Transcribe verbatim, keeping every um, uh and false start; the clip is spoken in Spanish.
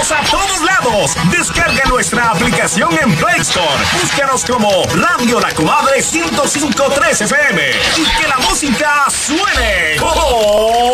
Estamos a todos lados. Descarga nuestra aplicación en Play Store. Búscanos como Radio La Comadre ciento cinco punto tres F M y que la música suene. ¡Oh!